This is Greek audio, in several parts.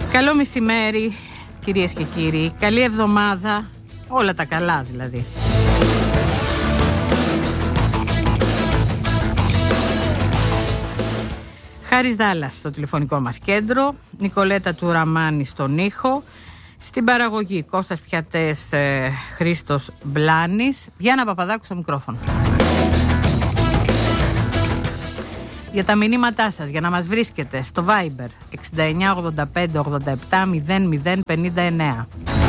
Καλό μεσημέρι, κυρίες και κύριοι. Καλή εβδομάδα. Όλα τα καλά δηλαδή. Χάρης Δάλλας στο τηλεφωνικό μας κέντρο, Νικολέτα Τσουραμάνη στον ήχο, στην παραγωγή Κώστας Πιατές, Χρήστος Μπλάνης, Γιάννα Παπαδάκου στο μικρόφωνο. Για τα μηνύματά σας, για να μας βρίσκετε στο Viber 69 85 87 00 59.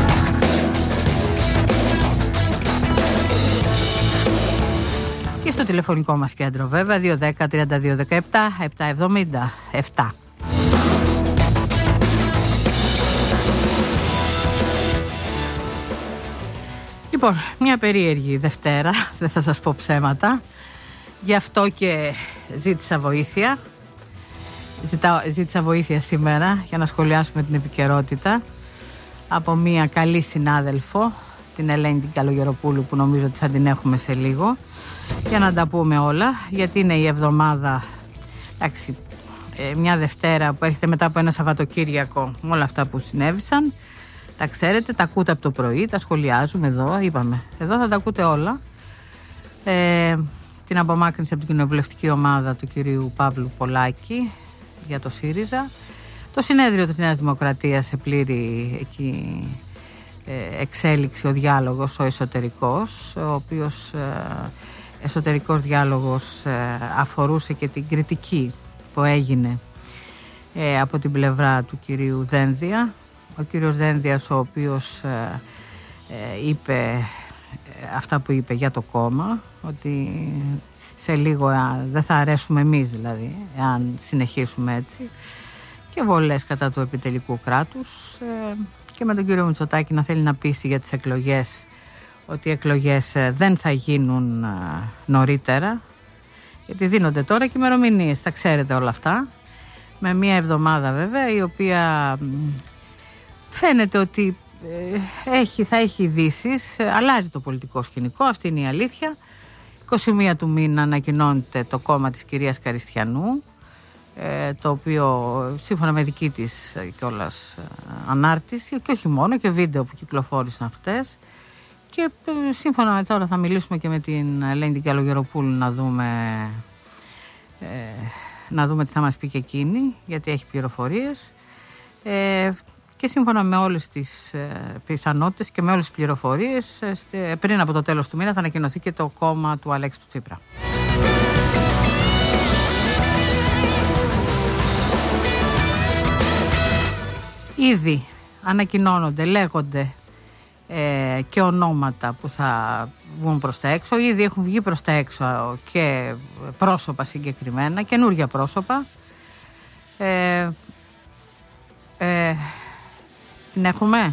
Και στο τηλεφωνικό μας κέντρο βέβαια 210 32 17 777. Λοιπόν, μια περίεργη Δευτέρα, δεν θα σας πω ψέματα. Γι' αυτό και ζήτησα βοήθεια. Ζήτησα βοήθεια σήμερα για να σχολιάσουμε την επικαιρότητα από μια καλή συνάδελφο, την Ελένη την Καλογεροπούλου, που νομίζω ότι θα την έχουμε σε λίγο, για να τα πούμε όλα, γιατί είναι η εβδομάδα, εντάξει, μια Δευτέρα που έρχεται μετά από ένα Σαββατοκύριακο με όλα αυτά που συνέβησαν. Τα ξέρετε, τα ακούτε από το πρωί, τα σχολιάζουμε εδώ, είπαμε, εδώ θα τα ακούτε όλα. Την απομάκρυνση από την κοινοβουλευτική ομάδα του κυρίου Παύλου Πολάκη για το ΣΥΡΙΖΑ, το συνέδριο της Νέας Δημοκρατίας σε πλήρη εκεί, εξέλιξη, ο διάλογος, ο εσωτερικός, ο οποίος εσωτερικός διάλογος αφορούσε και την κριτική που έγινε από την πλευρά του κυρίου Δένδια. Ο κύριος Δένδιας, ο οποίος είπε αυτά που είπε για το κόμμα, ότι σε λίγο δεν θα αρέσουμε εμείς δηλαδή, εάν συνεχίσουμε έτσι, και βολές κατά του επιτελικού κράτους, και με τον κύριο Μητσοτάκη να θέλει να πείσει για τις εκλογές ότι οι εκλογές δεν θα γίνουν νωρίτερα, γιατί δίνονται τώρα και ημερομηνίες, τα ξέρετε όλα αυτά, με μια εβδομάδα βέβαια η οποία φαίνεται ότι θα έχει ειδήσεις, αλλάζει το πολιτικό σκηνικό, αυτή είναι η αλήθεια. 21 του μήνα ανακοινώνεται το κόμμα της κυρίας Καριστιανού, το οποίο σύμφωνα με δική της κιόλας ανάρτηση, και όχι μόνο, και βίντεο που κυκλοφόρησαν χτες, και σύμφωνα τώρα θα μιλήσουμε και με την Ελένη την Καλογεροπούλου να δούμε τι θα μας πει και εκείνη, γιατί έχει πληροφορίες. Και σύμφωνα με όλες τις πιθανότητες και με όλες τις πληροφορίες, πριν από το τέλος του μήνα θα ανακοινωθεί και το κόμμα του Αλέξη του Τσίπρα. Ήδη ανακοινώνονται, λέγονται και ονόματα που θα βγουν προς τα έξω. Ήδη έχουν βγει προς τα έξω και πρόσωπα συγκεκριμένα, καινούργια πρόσωπα. Την έχουμε?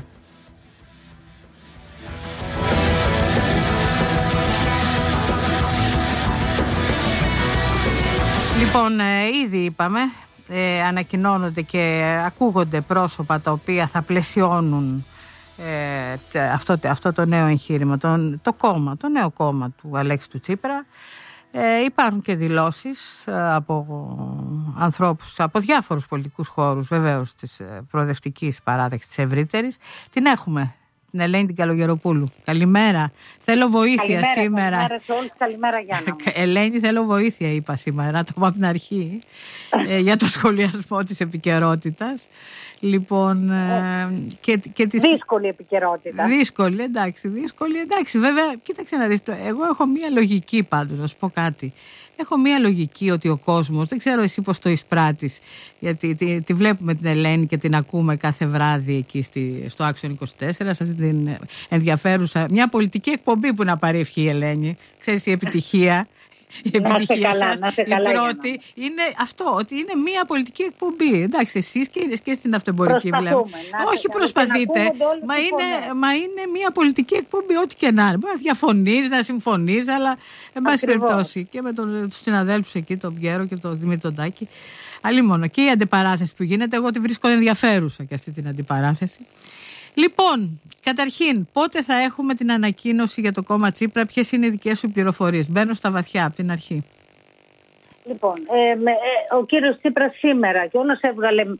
Λοιπόν, ήδη είπαμε, ανακοινώνονται και ακούγονται πρόσωπα τα οποία θα πλαισιώνουν αυτό το νέο εγχείρημα, το νέο κόμμα του Αλέξη του Τσίπρα. Υπάρχουν και δηλώσεις από ανθρώπους από διάφορους πολιτικούς χώρους, βεβαίως της προοδευτικής παράταξης της ευρύτερης. Την έχουμε, την Ελένη την Καλογεροπούλου. Καλημέρα, θέλω βοήθεια σήμερα. Καλημέρα σε όλους, καλημέρα Γιάννα. Ελένη, θέλω βοήθεια, είπα σήμερα, να το πω από την αρχή, για το σχολιασμό της επικαιρότητας. Λοιπόν, δύσκολη επικαιρότητα. Δύσκολη, εντάξει. Βέβαια, κοίταξε να δεις. Εγώ έχω μία λογική πάντως, να σου πω κάτι. Έχω μία λογική ότι ο κόσμος, δεν ξέρω εσύ πώς το εισπράττεις, γιατί τη βλέπουμε την Ελένη και την ακούμε κάθε βράδυ εκεί στο Άξιον 24, σε αυτή την ενδιαφέρουσα, μια πολιτική εκπομπή που να πάρει ευχή η Ελένη. Ξέρεις, η επιτυχία. Η επιτυχία σας, η πρώτη, είναι αυτό, ότι είναι μία πολιτική εκπομπή. Εντάξει, εσείς και στην αυτεμπορική βλέπω. Όχι προσπαθείτε, μα είναι μία πολιτική εκπομπή, ό,τι και να είναι. Μπορεί να διαφωνείς, να συμφωνείς, αλλά εν πάση περιπτώσει και με τους συναδέλφους εκεί, τον Πιέρο και τον Δημήτρη Τάκη. Αλλήμον, και η αντιπαράθεση που γίνεται, εγώ τη βρίσκω ενδιαφέρουσα και αυτή την αντιπαράθεση. Λοιπόν, καταρχήν, πότε θα έχουμε την ανακοίνωση για το κόμμα Τσίπρα, ποιες είναι οι δικές σου πληροφορίες? Μπαίνω στα βαθιά από την αρχή. Λοιπόν, ο κύριος Τσίπρας σήμερα κιόλας έβγαλε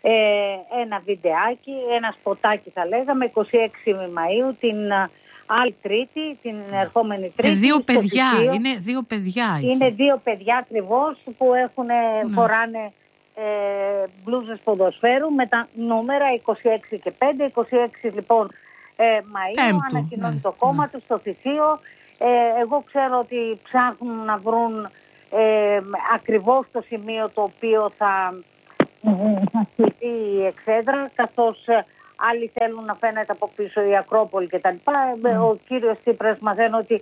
ένα βιντεάκι, ένα σποτάκι θα λέγαμε, 26 Μαΐου, την άλλη Τρίτη, την ερχόμενη Τρίτη. Δύο παιδιά, είναι δύο παιδιά. Είναι δύο παιδιά ακριβώς που φοράνε μπλούζες ποδοσφαίρου με τα νούμερα 26 και 5. 26 λοιπόν Μαΐου ανακοινώνει το κόμμα του στο Θησίο. Εγώ ξέρω ότι ψάχνουν να βρουν ακριβώς το σημείο το οποίο θα στηθεί η εξέδρα, καθώς άλλοι θέλουν να φαίνεται από πίσω η Ακρόπολη κτλ. Ο κύριος Τσίπρας μαθαίνει ότι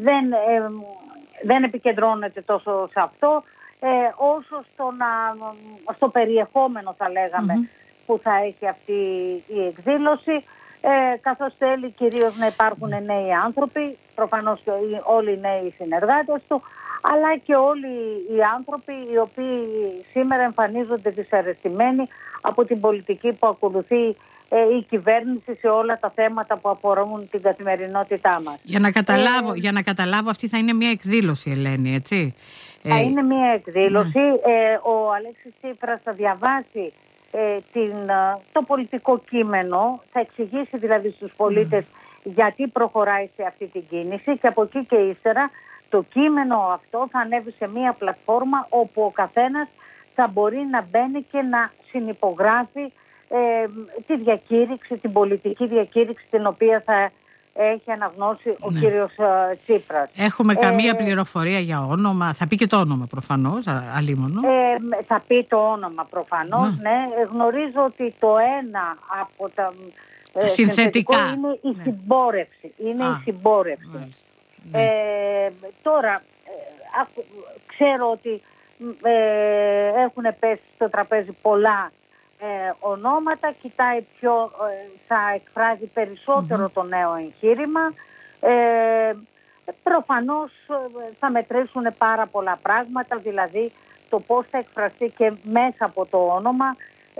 δεν επικεντρώνεται τόσο σε αυτό, όσο στο περιεχόμενο θα λέγαμε που θα έχει αυτή η εκδήλωση, καθώς θέλει κυρίως να υπάρχουν νέοι άνθρωποι, προφανώς και όλοι οι νέοι συνεργάτες του, αλλά και όλοι οι άνθρωποι οι οποίοι σήμερα εμφανίζονται δυσαρεστημένοι από την πολιτική που ακολουθεί η κυβέρνηση σε όλα τα θέματα που αφορούν την καθημερινότητά μας. Για να καταλάβω, αυτή θα είναι μια εκδήλωση, Ελένη, έτσι. Θα είναι μια εκδήλωση. Ο Αλέξης Τσίπρας θα διαβάσει το πολιτικό κείμενο, θα εξηγήσει δηλαδή στους πολίτες γιατί προχωράει σε αυτή την κίνηση, και από εκεί και ύστερα το κείμενο αυτό θα ανέβει σε μια πλατφόρμα όπου ο καθένας θα μπορεί να μπαίνει και να συνυπογράφει τη διακήρυξη, την πολιτική διακήρυξη την οποία θα έχει αναγνώσει ο κύριος Τσίπρας. Έχουμε καμία πληροφορία για όνομα? Θα πει και το όνομα προφανώς, αλίμονο. Θα πει το όνομα προφανώς, ναι. Γνωρίζω ότι το ένα από τα συνθετικά είναι η συμπόρευση. Είναι η συμπόρευση. Τώρα, ξέρω ότι έχουν πέσει στο τραπέζι πολλά ονόματα, κοιτάει ποιο θα εκφράζει περισσότερο το νέο εγχείρημα. Προφανώς θα μετρήσουν πάρα πολλά πράγματα, δηλαδή το πώς θα εκφραστεί και μέσα από το όνομα,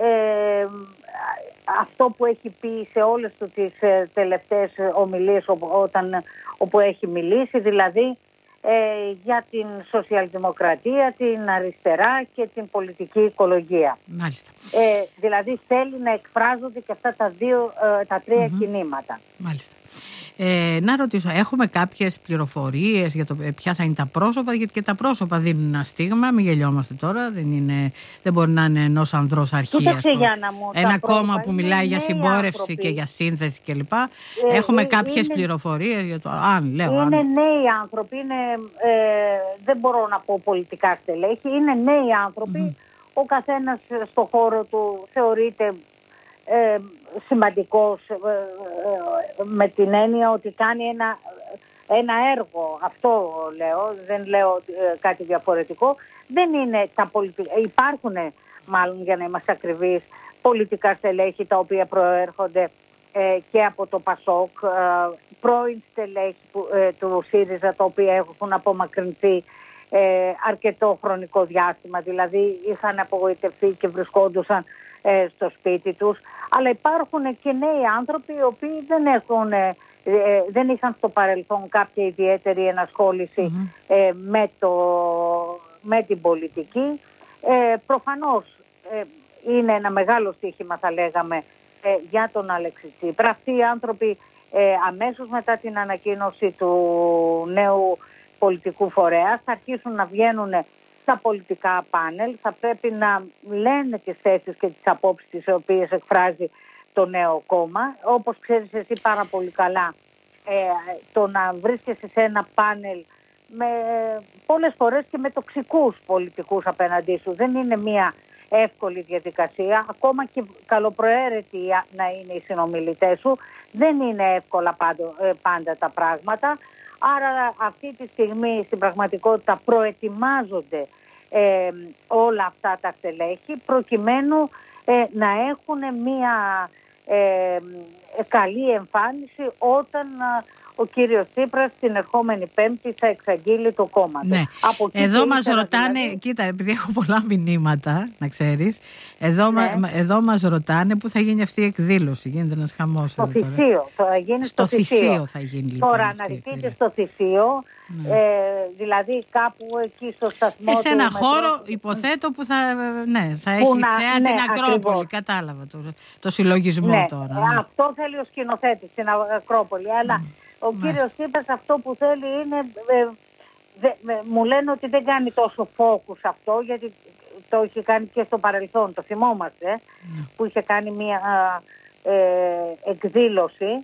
αυτό που έχει πει σε όλες του τις τελευταίες ομιλίες όπου έχει μιλήσει, δηλαδή για την σοσιαλδημοκρατία, την αριστερά και την πολιτική οικολογία. Μάλιστα. Δηλαδή θέλει να εκφράζονται και αυτά τα τρία κινήματα. Μάλιστα. Να ρωτήσω, έχουμε κάποιες πληροφορίες για το ποια θα είναι τα πρόσωπα? Γιατί και τα πρόσωπα δίνουν ένα στίγμα, μην γελιόμαστε τώρα, δεν μπορεί να είναι ενός ανδρός αρχείας. Ένα κόμμα που μιλάει για συμπόρευση και για σύνθεση κλπ. Έχουμε κάποιες πληροφορίες για το είναι νέοι άνθρωποι, δεν μπορώ να πω πολιτικά στελέχη, είναι νέοι άνθρωποι, ο καθένας στο χώρο του θεωρείται σημαντικός, με την έννοια ότι κάνει ένα έργο. Αυτό λέω, δεν λέω κάτι διαφορετικό. Δεν είναι τα πολιτικά. Υπάρχουν, μάλλον για να είμαστε ακριβείς, πολιτικά στελέχη τα οποία προέρχονται και από το ΠΑΣΟΚ, πρώην στελέχη του ΣΥΡΙΖΑ τα οποία έχουν απομακρυνθεί αρκετό χρονικό διάστημα, δηλαδή είχαν απογοητευτεί και βρισκόντουσαν στο σπίτι τους, αλλά υπάρχουν και νέοι άνθρωποι οι οποίοι δεν είχαν στο παρελθόν κάποια ιδιαίτερη ενασχόληση με την πολιτική. Προφανώς είναι ένα μεγάλο στοίχημα, θα λέγαμε, για τον Αλέξη Τσίπρα. Αυτοί οι άνθρωποι αμέσως μετά την ανακοίνωση του νέου πολιτικού φορέα θα αρχίσουν να βγαίνουν στα πολιτικά πάνελ, θα πρέπει να λένε τις θέσεις και τις απόψεις τις οποίες εκφράζει το νέο κόμμα. Όπως ξέρεις εσύ πάρα πολύ καλά, το να βρίσκεσαι σε ένα πάνελ με πολλές φορές και με τοξικούς πολιτικούς απέναντί σου δεν είναι μια εύκολη διαδικασία, ακόμα και καλοπροαίρετοι να είναι οι συνομιλητές σου, δεν είναι εύκολα πάντα τα πράγματα. Άρα αυτή τη στιγμή στην πραγματικότητα προετοιμάζονται όλα αυτά τα στελέχη προκειμένου να έχουν μια καλή εμφάνιση όταν ο κύριος Τσίπρας την ερχόμενη Πέμπτη θα εξαγγείλει το κόμμα του. Ναι. Εδώ μας ρωτάνε, δηλαδή... κοίτα, επειδή έχω πολλά μηνύματα, να ξέρεις, εδώ μας ρωτάνε πού θα γίνει αυτή η εκδήλωση. Γίνεται ένας χαμός. Στο Θησίο. Θα γίνει στο Θησίο θα γίνει. Τώρα αναρριχτείτε στο Θησίο, δηλαδή κάπου εκεί στο σταθμό. Σε ένα χώρο, υποθέτω, που θα έχει θέα την Ακρόπολη. Ακριβώς. Κατάλαβα το συλλογισμό τώρα. Αυτό θέλει ο σκηνοθέτης στην Ακρόπολη, αλλά ο κύριος Τσίπρας αυτό που θέλει είναι, μου λένε ότι δεν κάνει τόσο focus αυτό, γιατί το είχε κάνει και στο παρελθόν, το θυμόμαστε, που είχε κάνει μια εκδήλωση,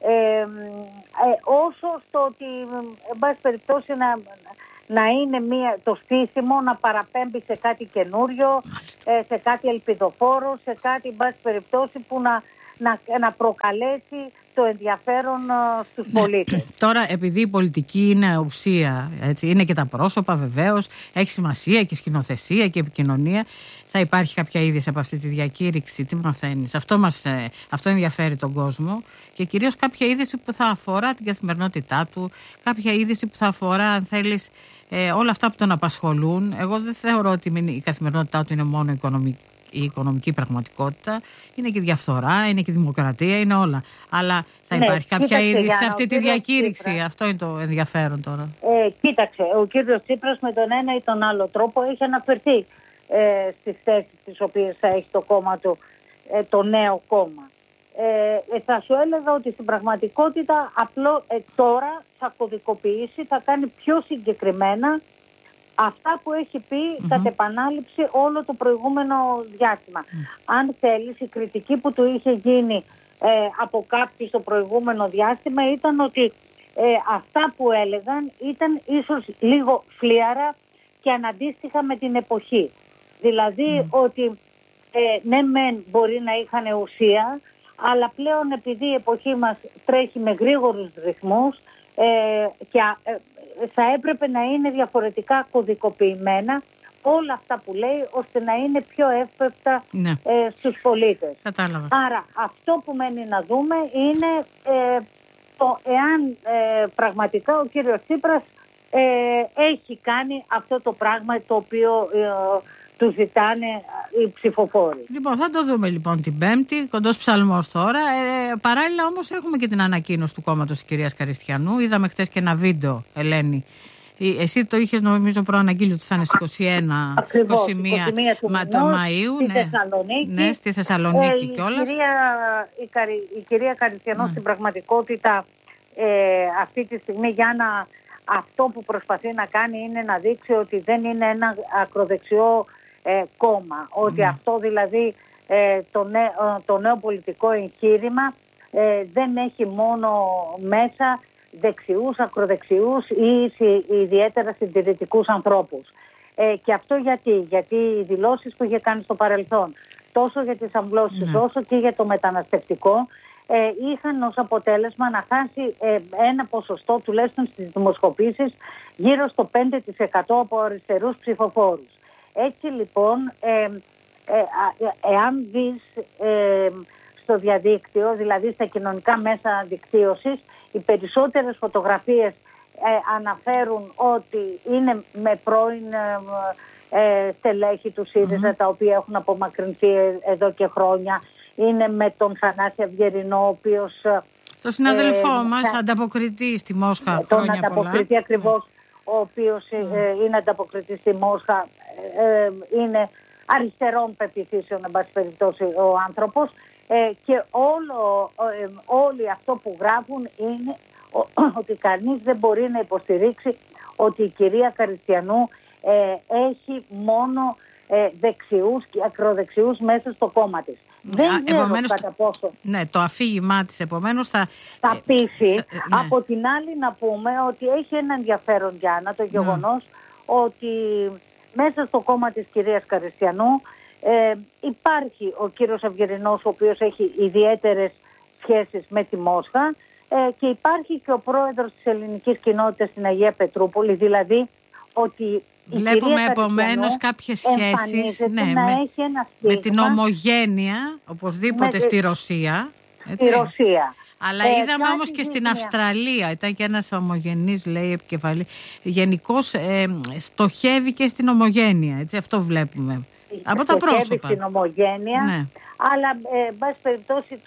όσο στο ότι, εν πάση περιπτώσει, να είναι το στήσιμο να παραπέμπει σε κάτι καινούριο, σε κάτι ελπιδοφόρο, σε κάτι, εν πάση περιπτώσει, που να προκαλέσει το ενδιαφέρον στους πολίτες. Τώρα, επειδή η πολιτική είναι ουσία, έτσι, είναι και τα πρόσωπα βεβαίως, έχει σημασία και σκηνοθεσία και επικοινωνία, θα υπάρχει κάποια είδηση από αυτή τη διακήρυξη? Τι μαθαίνεις? Αυτό ενδιαφέρει τον κόσμο, και κυρίως κάποια είδηση που θα αφορά την καθημερινότητά του, κάποια είδηση που θα αφορά, αν θέλεις, όλα αυτά που τον απασχολούν. Εγώ δεν θεωρώ ότι η καθημερινότητά του είναι μόνο η οικονομική πραγματικότητα, είναι και διαφθορά, είναι και δημοκρατία, είναι όλα. Αλλά θα υπάρχει κάποια είδηση σε αυτή τη διακήρυξη. Αυτό είναι το ενδιαφέρον τώρα. Κοίταξε, ο κύριος Τσίπρας με τον ένα ή τον άλλο τρόπο έχει αναφερθεί στις θέσεις τις οποίες θα έχει το κόμμα του, το νέο κόμμα. Θα σου έλεγα ότι στην πραγματικότητα τώρα θα κωδικοποιήσει, θα κάνει πιο συγκεκριμένα αυτά που έχει πει κατ' επανάληψη όλο το προηγούμενο διάστημα. Αν θέλεις, η κριτική που του είχε γίνει από κάποιους το προηγούμενο διάστημα ήταν ότι αυτά που έλεγαν ήταν ίσως λίγο φλίαρα και αναντίστοιχα με την εποχή. Δηλαδή ότι ναι μεν μπορεί να είχαν ουσία, αλλά πλέον επειδή η εποχή μας τρέχει με γρήγορους ρυθμούς και θα έπρεπε να είναι διαφορετικά κωδικοποιημένα όλα αυτά που λέει, ώστε να είναι πιο εύπευτα στους πολίτες. Κατάλαβα. Άρα αυτό που μένει να δούμε είναι εάν πραγματικά ο κύριος Τσίπρας έχει κάνει αυτό το πράγμα το οποίο του ζητάνε οι ψηφοφόροι. Λοιπόν, θα το δούμε λοιπόν την Πέμπτη, κοντός ψαλμός τώρα. Παράλληλα όμως έχουμε και την ανακοίνωση του κόμματος της κυρίας Καριστιανού. Είδαμε χτες και ένα βίντεο, Ελένη. Εσύ το είχες νομίζω προαναγγείλει ότι θα είναι στις 21 του Μαΐου. Στη Θεσσαλονίκη. Ναι, στη Θεσσαλονίκη κιόλας. Η κυρία Καριστιανού στην πραγματικότητα αυτή τη στιγμή αυτό που προσπαθεί να κάνει είναι να δείξει ότι δεν είναι ένα ακροδεξιό κόμμα. Ότι αυτό δηλαδή το νέο πολιτικό εγχείρημα δεν έχει μόνο μέσα δεξιούς, ακροδεξιούς ή ιδιαίτερα συντηρητικούς ανθρώπους. Και αυτό γιατί οι δηλώσεις που είχε κάνει στο παρελθόν, τόσο για τις αμβλώσεις όσο και για το μεταναστευτικό, είχαν ως αποτέλεσμα να χάσει ένα ποσοστό, τουλάχιστον στις δημοσκοπήσεις, γύρω στο 5% από αριστερούς ψηφοφόρους. Έτσι λοιπόν, εάν δεις στο διαδίκτυο, δηλαδή στα κοινωνικά μέσα δικτύωσης, οι περισσότερες φωτογραφίες αναφέρουν ότι είναι με πρώην στελέχη του ΣΥΡΙΖΑ, τα οποία έχουν απομακρυνθεί εδώ και χρόνια. Είναι με τον Θανάση Αυγερινό, ο οποίος... Το συναδελφό μας, ανταποκριτή στη Μόσχα χρόνια πολλά. Τον ανταποκριτή ακριβώς, ο οποίος είναι ανταποκριτή στη Μόσχα, είναι αριστερών πεποιθήσεων, εν πάση περιπτώσει, ο άνθρωπος. Και όλοι αυτό που γράφουν είναι ότι κανείς δεν μπορεί να υποστηρίξει ότι η κυρία Καριστιανού έχει μόνο δεξιούς και ακροδεξιούς μέσα στο κόμμα της. Δεν ξέρω κατά πόσο. Ναι, το αφήγημά της επομένως θα πείσει. Από την άλλη να πούμε ότι έχει ένα ενδιαφέρον, Γιάννα, το γεγονός ότι μέσα στο κόμμα της κυρίας Καριστιανού υπάρχει ο κύριος Αυγερινός, ο οποίος έχει ιδιαίτερες σχέσεις με τη Μόσχα, και υπάρχει και ο πρόεδρος της ελληνικής κοινότητας στην Αγία Πετρούπολη, δηλαδή ότι βλέπουμε επομένως κάποιες σχέσεις έχει ένα με την ομογένεια οπωσδήποτε στη Ρωσία. Έτσι. Η Ρωσία. Αλλά είδαμε όμως και στην Αυστραλία, ήταν και ένας ομογενής, λέει, επικεφαλής. Γενικώς στοχεύει και στην ομογένεια, έτσι, αυτό βλέπουμε. Από τα πρόσωπα. Στην ομογένεια, ναι. Αλλά, εν πάση περιπτώσει,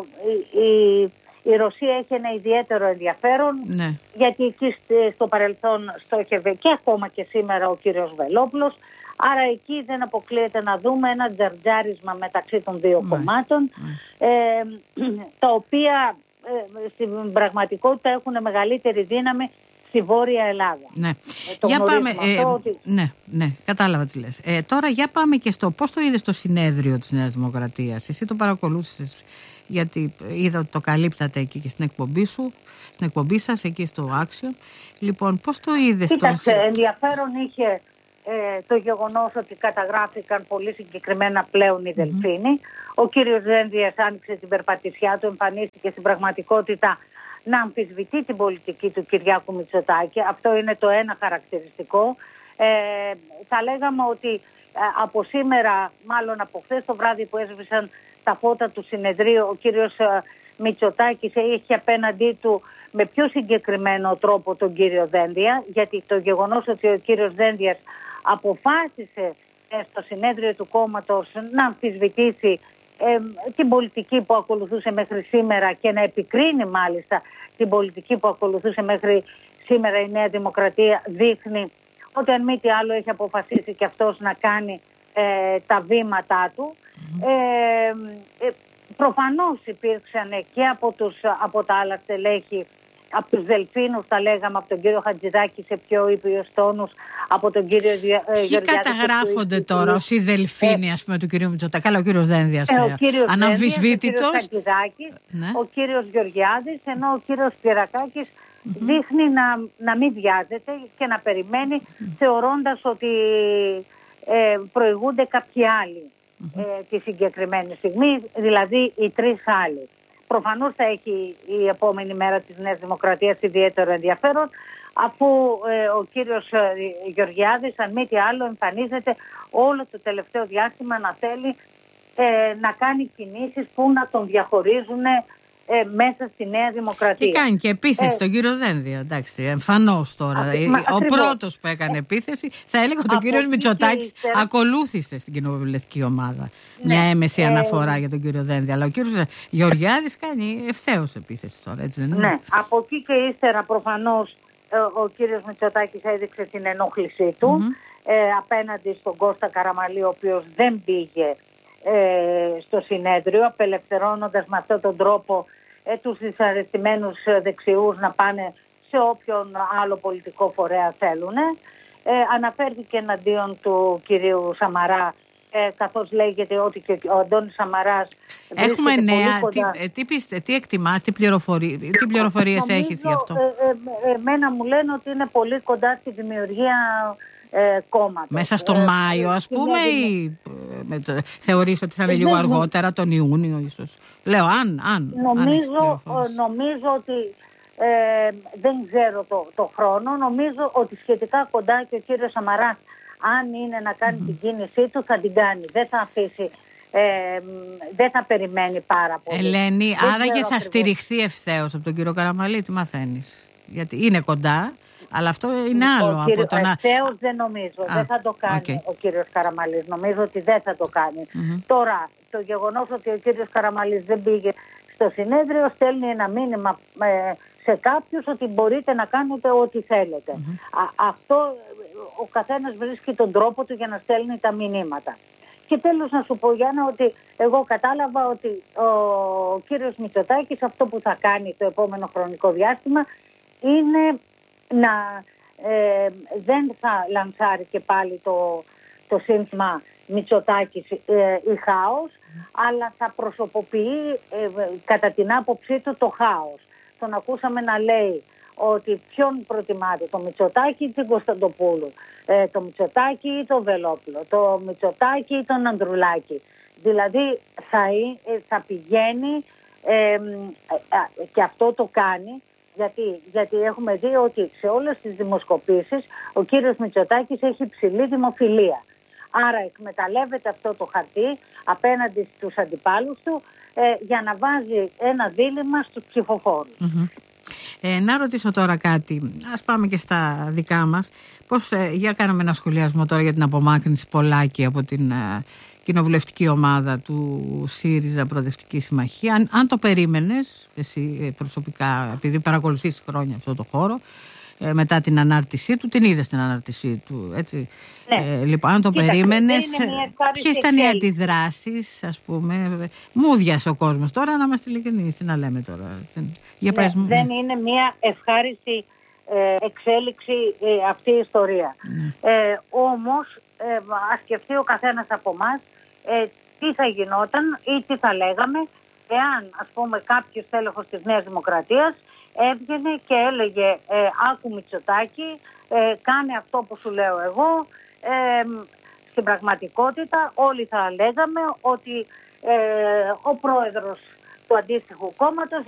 η Ρωσία έχει ένα ιδιαίτερο ενδιαφέρον, ναι. γιατί εκεί στο παρελθόν στόχευε και ακόμα και σήμερα ο κύριος Βελόπουλος. Άρα εκεί δεν αποκλείεται να δούμε ένα τζαρτζάρισμα μεταξύ των δύο κομμάτων, τα οποία στην πραγματικότητα έχουν μεγαλύτερη δύναμη στη Βόρεια Ελλάδα. Ναι. Για πάμε, ναι, κατάλαβα τι λες. Τώρα για πάμε και στο πώς το είδες το συνέδριο της Νέας Δημοκρατίας. Εσύ το παρακολούθησες, γιατί είδα ότι το καλύπτατε εκεί και στην εκπομπή σου, στην εκπομπή σας εκεί στο Action. Λοιπόν, πώς το είδες? Κοίταξε, ενδιαφέρον είχε το γεγονός ότι καταγράφηκαν πολύ συγκεκριμένα πλέον οι Δελφίνοι. Ο κύριος Δένδιας άνοιξε την περπατησιά του, εμφανίστηκε στην πραγματικότητα να αμφισβητεί την πολιτική του Κυριάκου Μητσοτάκη. Αυτό είναι το ένα χαρακτηριστικό. Θα λέγαμε ότι από σήμερα, μάλλον από χθες το βράδυ που έσβησαν τα φώτα του συνεδρίου, ο κύριος Μητσοτάκης έχει απέναντί του με πιο συγκεκριμένο τρόπο τον κύριο Δένδια, γιατί το γεγονός ότι ο κύριος Δένδιας αποφάσισε στο συνέδριο του κόμματος να αμφισβητήσει την πολιτική που ακολουθούσε μέχρι σήμερα και να επικρίνει μάλιστα την πολιτική που ακολουθούσε μέχρι σήμερα η Νέα Δημοκρατία, δείχνει ότι αν μη τι άλλο έχει αποφασίσει και αυτός να κάνει τα βήματά του. Προφανώς υπήρξαν και από τα άλλα στελέχη, από τους Δελφίνους τα λέγαμε, από τον κύριο Χατζηδάκη σε πιο ήπιους τόνους, από τον κύριο Γεωργιάδη. Ποιοι καταγράφονται τώρα ως οι Δελφίνοι, ας πούμε, του κυρίου Μητσοτάκη? Καλά, ο κύριος Δένδιας αναμφισβήτητος. Ο κύριος Χατζηδάκης, ο κύριος Γεωργιάδης, ενώ ο κύριος Σπυρακάκης δείχνει να μην βιάζεται και να περιμένει, θεωρώντας ότι προηγούνται κάποιοι άλλοι τη συγκεκριμένη στιγμή, δηλαδή οι τρεις άλλοι. Προφανώς θα έχει η επόμενη μέρα της Νέας Δημοκρατίας ιδιαίτερο ενδιαφέρον, αφού ο κύριος Γεωργιάδης, αν μη τι άλλο, εμφανίζεται όλο το τελευταίο διάστημα να θέλει να κάνει κινήσεις που να τον διαχωρίζουν μέσα στη Νέα Δημοκρατία. Και κάνει και επίθεση στον κύριο Δένδια, εντάξει, εμφανώς τώρα. Ο πρώτος που έκανε επίθεση, θα έλεγα ότι ο κύριος Μητσοτάκης ακολούθησε στην κοινοβουλευτική ομάδα μια έμεση αναφορά για τον κύριο Δένδια. Αλλά ο κύριος Γεωργιάδης κάνει ευθέως επίθεση τώρα, έτσι δεν είναι? Ναι, από εκεί και ύστερα προφανώς ο κύριος Μητσοτάκης έδειξε την ενόχλησή του απέναντι στον Κώστα Καραμαλή, ο οποίος δεν πήγε στο συνέδριο, απελευθερώνοντας με αυτόν τον τρόπο τους δυσαρεστημένους δεξιούς να πάνε σε όποιον άλλο πολιτικό φορέα θέλουν. Αναφέρθηκε εναντίον του κυρίου Σαμαρά, καθώς λέγεται ότι και ο Αντώνης Σαμαράς έχουμε νέα, κοντά. Τι εκτιμάς, τι πληροφορίες έχεις γι' αυτό? Εμένα μου λένε ότι είναι πολύ κοντά στη δημιουργία κόμματος. Μέσα στο Μάιο, ας πούμε, ή θεωρείς ότι θα είναι λίγο αργότερα, τον Ιούνιο ίσως? Λέω, αν νομίζω ότι δεν ξέρω το χρόνο. Νομίζω ότι σχετικά κοντά και ο κύριος Σαμαράς, αν είναι να κάνει την κίνησή του, θα την κάνει. Δεν θα αφήσει, δεν θα περιμένει πάρα πολύ. Ελένη, άραγε θα στηριχθεί ευθέως από τον κύριο Καραμαλή? Τι μαθαίνεις? Γιατί είναι κοντά. Αλλά αυτό είναι άλλο από το να... Ευθέως δεν νομίζω. Δεν θα το κάνει ο κύριος Καραμαλής. Νομίζω ότι δεν θα το κάνει. Τώρα, το γεγονός ότι ο κύριος Καραμαλής δεν πήγε στο συνέδριο στέλνει ένα μήνυμα σε κάποιους ότι μπορείτε να κάνετε ό,τι θέλετε. Αυτό ο καθένας βρίσκει τον τρόπο του για να στέλνει τα μηνύματα. Και τέλος να σου πω, Γιάννα, ότι εγώ κατάλαβα ότι ο κύριος Μητσοτάκης αυτό που θα κάνει το επόμενο χρονικό διάστημα είναι να δεν θα λανσάρει και πάλι το σύνθημα Μητσοτάκης ή χάος, αλλά θα προσωποποιεί κατά την άποψή του το χάος. Τον ακούσαμε να λέει ότι ποιον προτιμάτε, το Μητσοτάκη ή την Κωνσταντοπούλου, το Μητσοτάκη ή το Βελόπουλο, το Μητσοτάκη ή τον Ανδρουλάκη. Δηλαδή θα πηγαίνει και αυτό το κάνει. Γιατί έχουμε δει ότι σε όλες τις δημοσκοπήσεις ο κύριος Μητσοτάκης έχει υψηλή δημοφιλία. Άρα εκμεταλλεύεται αυτό το χαρτί απέναντι στους αντιπάλους του για να βάζει ένα δίλημμα στους ψηφοφόρους. Να ρωτήσω τώρα κάτι, ας πάμε και στα δικά μας. Για κάναμε ένα σχολιασμό τώρα για την απομάκρυνση Πολάκη από την κοινοβουλευτική ομάδα του ΣΥΡΙΖΑ Προοδευτική Συμμαχία. Αν το περίμενες εσύ προσωπικά, επειδή παρακολουθείς χρόνια αυτό το χώρο, μετά την ανάρτησή του, την είδες την ανάρτησή του, έτσι? Ναι. Λοιπόν, αν το περίμενες, ποιες ήταν οι αντιδράσεις, ας πούμε? Μούδιασε ο κόσμος τώρα, να είμαστε ειλικρινείς, τι να λέμε τώρα? Δεν είναι μια ευχάριστη εξέλιξη αυτή η ιστορία. Όμως, ας σκεφτεί ο καθένας από εμάς τι θα γινόταν ή τι θα λέγαμε εάν, ας πούμε, κάποιος τέλεχος της Νέας Δημοκρατίας έβγαινε και έλεγε άκου Μητσοτάκη, κάνε αυτό που σου λέω εγώ. Στην πραγματικότητα όλοι θα λέγαμε ότι ο πρόεδρος του αντίστοιχου κόμματος